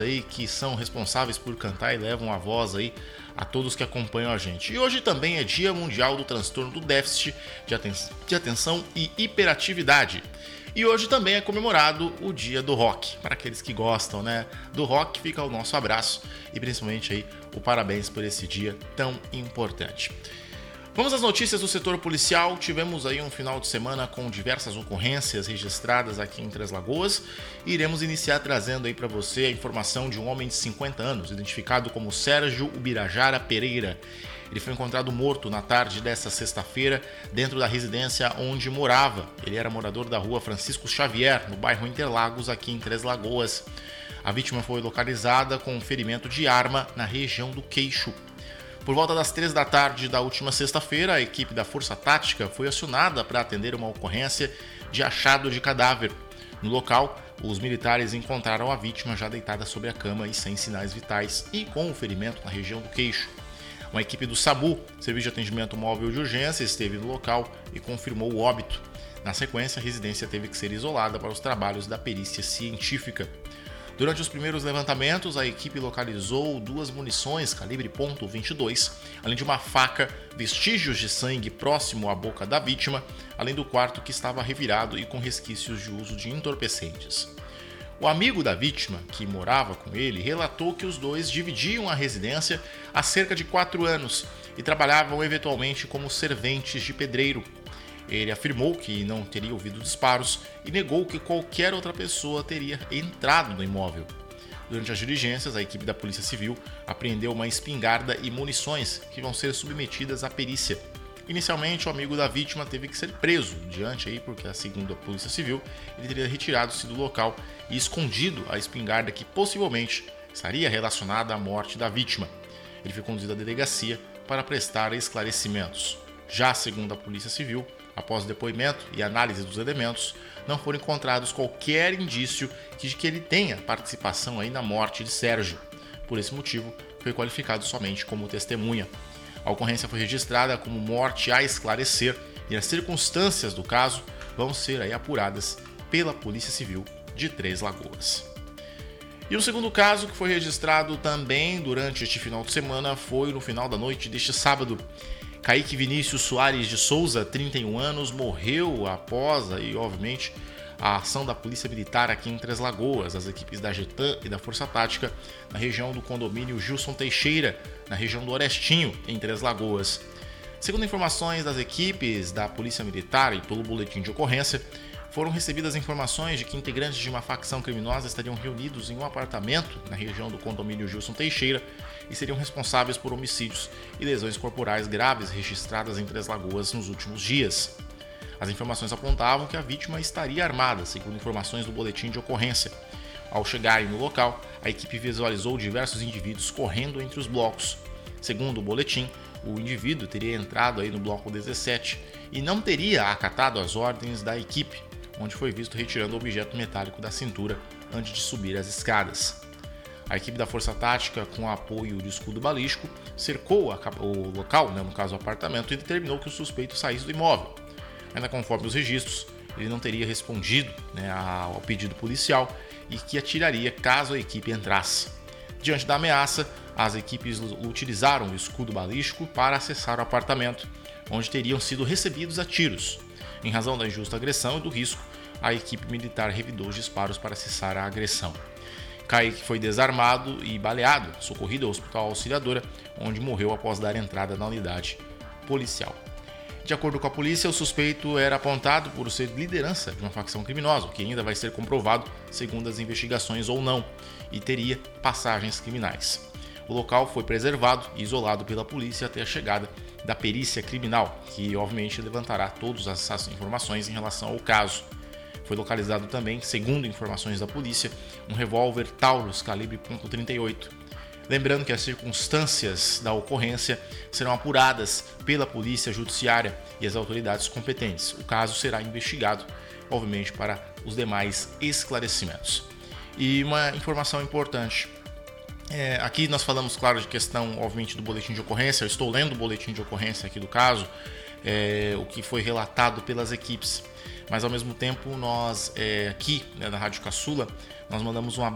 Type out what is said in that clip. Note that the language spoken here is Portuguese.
aí que são responsáveis por cantar e levam a voz aí a todos que acompanham a gente. E hoje também é Dia Mundial do Transtorno do Déficit de Atenção e Hiperatividade. E hoje também é comemorado o Dia do Rock. Para aqueles que gostam, né, do rock, fica o nosso abraço e principalmente aí o parabéns por esse dia tão importante. Vamos às notícias do setor policial. Tivemos aí um final de semana com diversas ocorrências registradas aqui em Três Lagoas e iremos iniciar trazendo aí para você a informação de um homem de 50 anos, identificado como Sérgio Ubirajara Pereira. Ele foi encontrado morto na tarde desta sexta-feira dentro da residência onde morava. Ele era morador da rua Francisco Xavier, no bairro Interlagos, aqui em Três Lagoas. A vítima foi localizada com um ferimento de arma na região do queixo. Por volta das 3 da tarde da última sexta-feira, a equipe da Força Tática foi acionada para atender uma ocorrência de achado de cadáver. No local, os militares encontraram a vítima já deitada sobre a cama e sem sinais vitais e com o ferimento na região do queixo. Uma equipe do SAMU, Serviço de Atendimento Móvel de Urgência, esteve no local e confirmou o óbito. Na sequência, a residência teve que ser isolada para os trabalhos da perícia científica. Durante os primeiros levantamentos, a equipe localizou 2 munições calibre .22, além de uma faca, vestígios de sangue próximo à boca da vítima, além do quarto que estava revirado e com resquícios de uso de entorpecentes. O amigo da vítima, que morava com ele, relatou que os dois dividiam a residência há cerca de 4 anos e trabalhavam eventualmente como serventes de pedreiro. Ele afirmou que não teria ouvido disparos e negou que qualquer outra pessoa teria entrado no imóvel. Durante as diligências, a equipe da Polícia Civil apreendeu uma espingarda e munições que vão ser submetidas à perícia. Inicialmente, o amigo da vítima teve que ser preso porque, segundo a Polícia Civil, ele teria retirado-se do local e escondido a espingarda que possivelmente estaria relacionada à morte da vítima. Ele foi conduzido à delegacia para prestar esclarecimentos. Já segundo a Polícia Civil, após depoimento e análise dos elementos, não foram encontrados qualquer indício de que ele tenha participação aí na morte de Sérgio. Por esse motivo, foi qualificado somente como testemunha. A ocorrência foi registrada como morte a esclarecer e as circunstâncias do caso vão ser aí apuradas pela Polícia Civil de Três Lagoas. E o segundo caso que foi registrado também durante este final de semana foi no final da noite deste sábado. Kaique Vinícius Soares de Souza, 31 anos, morreu após, obviamente, a ação da Polícia Militar aqui em Três Lagoas, as equipes da Getan e da Força Tática, na região do condomínio Gilson Teixeira, na região do Orestinho, em Três Lagoas. Segundo informações das equipes da Polícia Militar e pelo boletim de ocorrência, foram recebidas informações de que integrantes de uma facção criminosa estariam reunidos em um apartamento na região do condomínio Gilson Teixeira e seriam responsáveis por homicídios e lesões corporais graves registradas em Três Lagoas nos últimos dias. As informações apontavam que a vítima estaria armada, segundo informações do boletim de ocorrência. Ao chegarem no local, a equipe visualizou diversos indivíduos correndo entre os blocos. Segundo o boletim, o indivíduo teria entrado aí no bloco 17 e não teria acatado as ordens da equipe, onde foi visto retirando o objeto metálico da cintura antes de subir as escadas. A equipe da Força Tática, com apoio de escudo balístico, cercou o local, no caso o apartamento, e determinou que o suspeito saísse do imóvel. Ainda conforme os registros, ele não teria respondido ao pedido policial e que atiraria caso a equipe entrasse. Diante da ameaça, as equipes utilizaram o escudo balístico para acessar o apartamento, onde teriam sido recebidos a tiros. Em razão da injusta agressão e do risco, a equipe militar revidou os disparos para cessar a agressão. Kaique foi desarmado e baleado, socorrido ao Hospital Auxiliadora, onde morreu após dar entrada na unidade policial. De acordo com a polícia, o suspeito era apontado por ser liderança de uma facção criminosa, o que ainda vai ser comprovado segundo as investigações ou não, e teria passagens criminais. O local foi preservado e isolado pela polícia até a chegada da perícia criminal, que obviamente levantará todas essas informações em relação ao caso. Foi localizado também, segundo informações da polícia, um revólver Taurus calibre .38. Lembrando que as circunstâncias da ocorrência serão apuradas pela Polícia Judiciária e as autoridades competentes. O caso será investigado, obviamente, para os demais esclarecimentos. E uma informação importante. Aqui nós falamos, claro, de questão, obviamente, do boletim de ocorrência. Eu estou lendo o boletim de ocorrência aqui do caso, o que foi relatado pelas equipes. Mas, ao mesmo tempo, nós aqui, na Rádio Caçula, nós mandamos um